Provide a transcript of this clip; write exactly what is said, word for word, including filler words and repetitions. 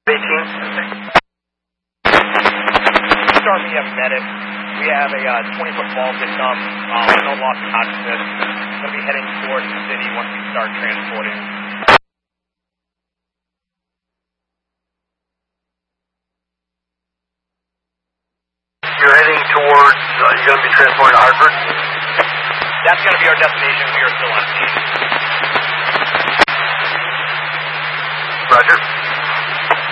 eighteen. Star, we have medic. We have a uh, twenty-foot ball victim. Um, no loss of consciousness. Going to be heading towards the city once we start transporting. You're heading towards, uh, you're going to be transporting to Hartford? That's going to be our destination. We are still on scene.